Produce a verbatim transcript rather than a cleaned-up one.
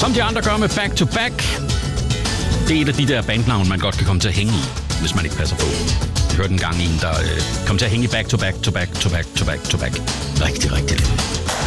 Som de andre gør med Back to Back. Det er et af de der bandnavn, man godt kan komme til at hænge i, hvis man ikke passer på. Jeg hørte en gang en, der øh, kom til at hænge i Back to Back to Back to Back to Back to Back. Rigtig, rigtig længe.